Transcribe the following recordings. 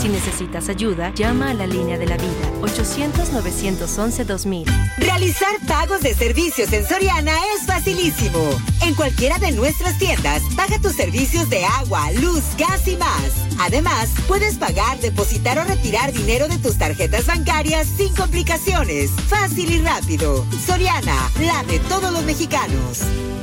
Si necesitas ayuda, llama a la línea de la vida, 800-911-2000. Realizar pagos de servicios en Soriana es facilísimo. En cualquiera de nuestras tiendas, paga tus servicios de agua, luz, gas y más. Además, puedes pagar, depositar o retirar dinero de tus tarjetas bancarias sin complicaciones. Fácil y rápido. Soriana, la de todos los mexicanos.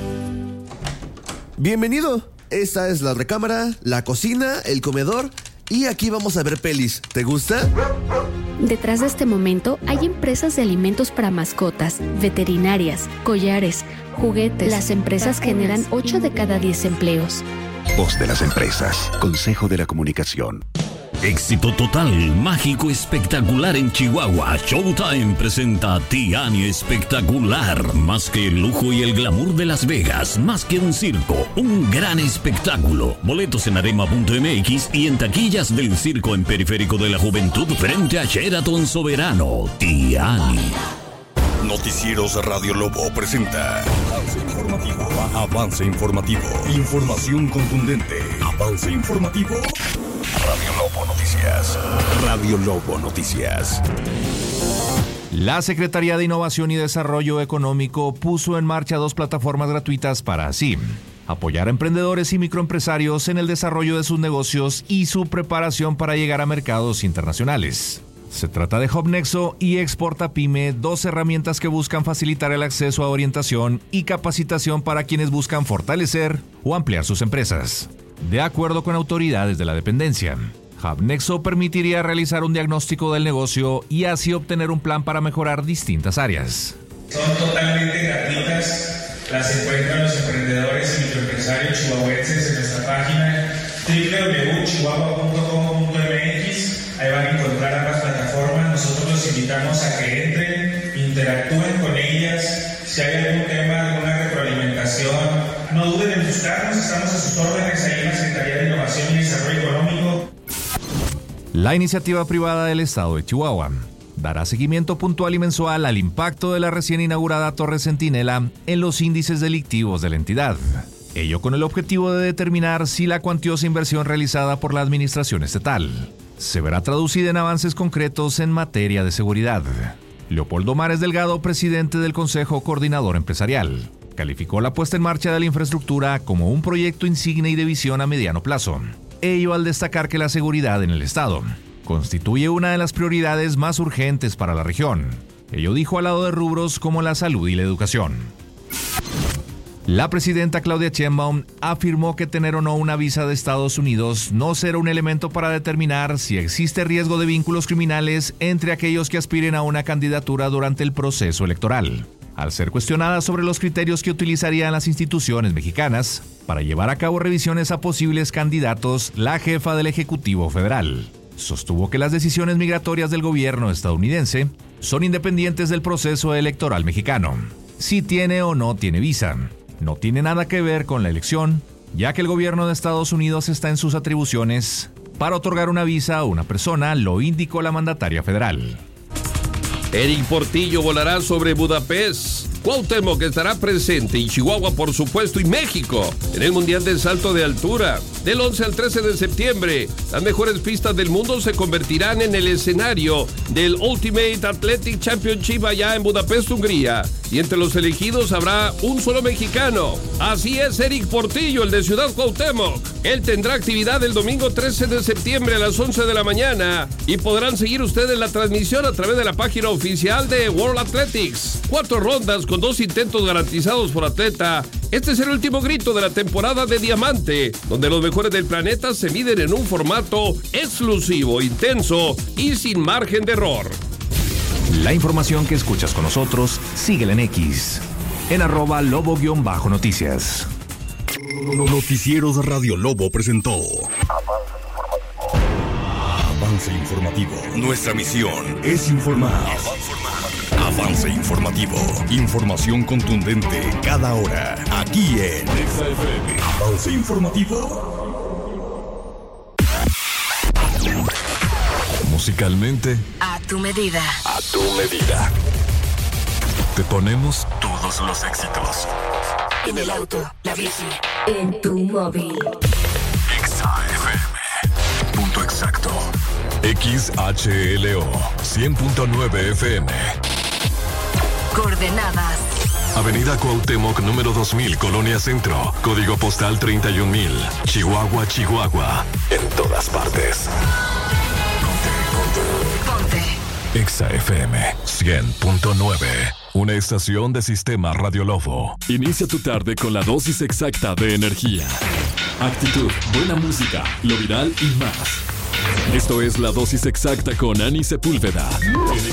Bienvenido. Esta es la recámara, la cocina, el comedor y aquí vamos a ver pelis. ¿Te gusta? Detrás de este momento hay empresas de alimentos para mascotas, veterinarias, collares, juguetes. Las empresas generan 8 de cada 10 empleos. Voz de las empresas. Consejo de la Comunicación. Éxito total, mágico, espectacular en Chihuahua. Showtime presenta Tiani Espectacular. Más que el lujo y el glamour de Las Vegas, más que un circo, un gran espectáculo. Boletos en arema.mx y en taquillas del circo en Periférico de la Juventud frente a Sheraton Soberano. Tiani. Noticieros Radio Lobo presenta Avance Informativo. Avance Informativo. Información contundente. Avance Informativo. Radio Lobo Noticias. Radio Lobo Noticias. La Secretaría de Innovación y Desarrollo Económico puso en marcha 2 plataformas gratuitas para así apoyar a emprendedores y microempresarios en el desarrollo de sus negocios y su preparación para llegar a mercados internacionales. Se trata de HubNexo y ExportaPyme, 2 herramientas que buscan facilitar el acceso a orientación y capacitación para quienes buscan fortalecer o ampliar sus empresas. De acuerdo con autoridades de la dependencia, HubNexo permitiría realizar un diagnóstico del negocio y así obtener un plan para mejorar distintas áreas. Son totalmente gratuitas, las encuentran los emprendedores y microempresarios chihuahuenses en nuestra página www.chihuahua.com.mx. Ahí van a encontrar ambas plataformas. Nosotros los invitamos a que entren, interactúen con ellas. Si hay algún tema, alguna retroalimentación, no duden en buscarnos. Estamos a sus órdenes ahí en la Secretaría de Innovación y Desarrollo Económico. La iniciativa privada del Estado de Chihuahua dará seguimiento puntual y mensual al impacto de la recién inaugurada Torre Centinela en los índices delictivos de la entidad. Ello con el objetivo de determinar si la cuantiosa inversión realizada por la administración estatal se verá traducida en avances concretos en materia de seguridad. Leopoldo Mares Delgado, presidente del Consejo Coordinador Empresarial, calificó la puesta en marcha de la infraestructura como un proyecto insigne y de visión a mediano plazo. Ello al destacar que la seguridad en el Estado constituye una de las prioridades más urgentes para la región. Ello dijo al lado de rubros como la salud y la educación. La presidenta Claudia Sheinbaum afirmó que tener o no una visa de Estados Unidos no será un elemento para determinar si existe riesgo de vínculos criminales entre aquellos que aspiren a una candidatura durante el proceso electoral. Al ser cuestionada sobre los criterios que utilizarían las instituciones mexicanas para llevar a cabo revisiones a posibles candidatos, la jefa del Ejecutivo Federal sostuvo que las decisiones migratorias del gobierno estadounidense son independientes del proceso electoral mexicano. Si tiene o no tiene visa, no tiene nada que ver con la elección, ya que el gobierno de Estados Unidos está en sus atribuciones para otorgar una visa a una persona, lo indicó la mandataria federal. Eric Portillo volará sobre Budapest. Cuauhtémoc estará presente y Chihuahua, por supuesto, y México en el Mundial del Salto de Altura. Del 11 al 13 de septiembre, las mejores pistas del mundo se convertirán en el escenario del Ultimate Athletic Championship allá en Budapest, Hungría. Y entre los elegidos habrá un solo mexicano. Así es, Eric Portillo, el de Ciudad Cuauhtémoc. Él tendrá actividad el domingo 13 de septiembre a las 11 de la mañana. Y podrán seguir ustedes la transmisión a través de la página oficial de World Athletics. 4 rondas con 2 intentos garantizados por atleta. Este es el último grito de la temporada de Diamante, donde los mejores del planeta se miden en un formato exclusivo, intenso y sin margen de error. La información que escuchas con nosotros, síguela en X, en @lobo_noticias. Noticieros Radio Lobo presentó Avance Informativo. Nuestra misión es informar. Avance Informativo. Información contundente cada hora. Aquí en Avance Informativo. Musicalmente, A tu medida. A tu medida. te ponemos todos los éxitos. En el auto, la bici, en tu móvil. XAFM. Punto exacto. XHLO 100.9 FM. Coordenadas. Avenida Cuauhtémoc, número 2000, Colonia Centro. Código postal 31000. Chihuahua, Chihuahua. En todas partes. Ponte. Exa FM 100.9. Una estación de Sistema Radio Lobo. Inicia tu tarde con la dosis exacta de energía, actitud, buena música, lo viral y más. Esto es la dosis exacta con Ani Sepúlveda.